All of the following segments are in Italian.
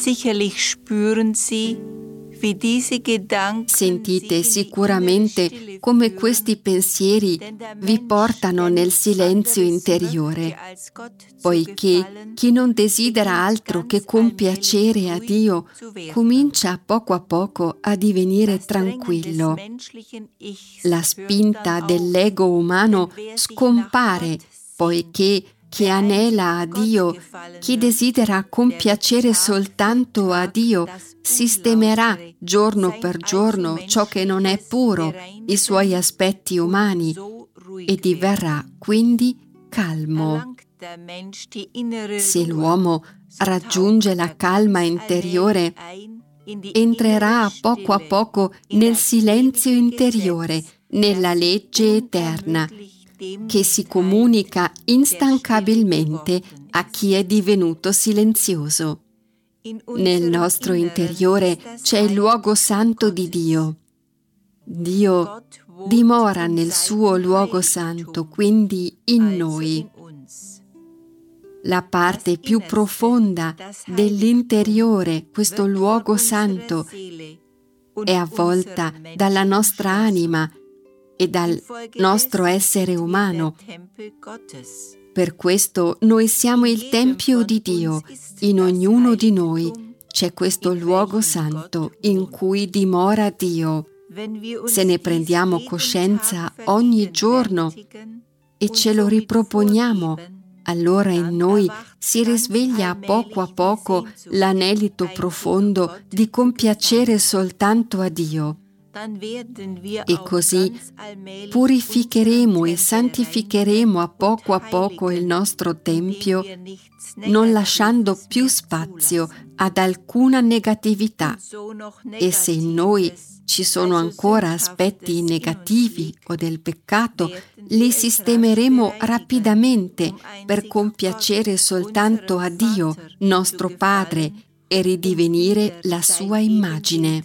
Sicherlich spüren Sie, wie diese Gedanken Sentite sicuramente come questi pensieri vi portano nel silenzio interiore, poiché chi non desidera altro che compiacere a Dio comincia poco a poco a divenire tranquillo. La spinta dell'ego umano scompare, poiché chi anela a Dio, chi desidera compiacere soltanto a Dio, sistemerà giorno per giorno ciò che non è puro, i suoi aspetti umani, e diverrà quindi calmo. Se l'uomo raggiunge la calma interiore, entrerà a poco nel silenzio interiore, nella legge eterna, che si comunica instancabilmente a chi è divenuto silenzioso. Nel nostro interiore c'è il luogo santo di Dio. Dio dimora nel suo luogo santo, quindi in noi. La parte più profonda dell'interiore, questo luogo santo, è avvolta dalla nostra anima e dal nostro essere umano. Per questo noi siamo il Tempio di Dio. In ognuno di noi c'è questo luogo santo in cui dimora Dio. Se ne prendiamo coscienza ogni giorno e ce lo riproponiamo, allora in noi si risveglia a poco l'anelito profondo di compiacere soltanto a Dio. E così purificheremo e santificheremo a poco il nostro Tempio, non lasciando più spazio ad alcuna negatività. E se in noi ci sono ancora aspetti negativi o del peccato, li sistemeremo rapidamente per compiacere soltanto a Dio, nostro Padre, e ridivenire la sua immagine.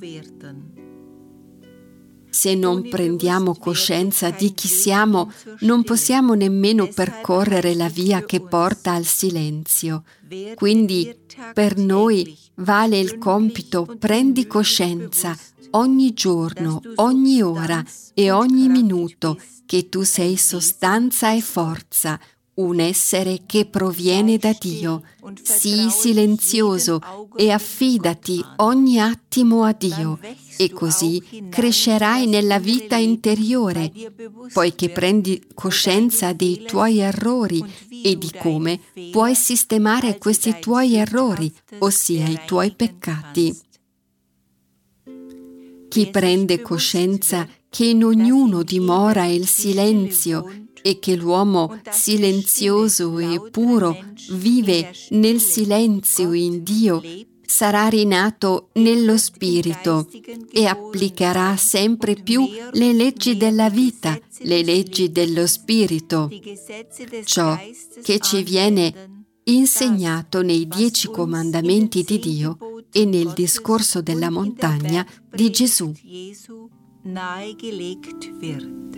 Se non prendiamo coscienza di chi siamo, non possiamo nemmeno percorrere la via che porta al silenzio. Quindi per noi vale il compito: prendi coscienza ogni giorno, ogni ora e ogni minuto che tu sei sostanza e forza, un essere che proviene da Dio. Sii silenzioso e affidati ogni attimo a Dio, e così crescerai nella vita interiore, poiché prendi coscienza dei tuoi errori e di come puoi sistemare questi tuoi errori, ossia i tuoi peccati. Chi prende coscienza che in ognuno dimora il silenzio e che l'uomo silenzioso e puro vive nel silenzio in Dio, sarà rinato nello Spirito e applicherà sempre più le leggi della vita, le leggi dello Spirito, ciò che ci viene insegnato nei 10 comandamenti di Dio e nel discorso della montagna di Gesù.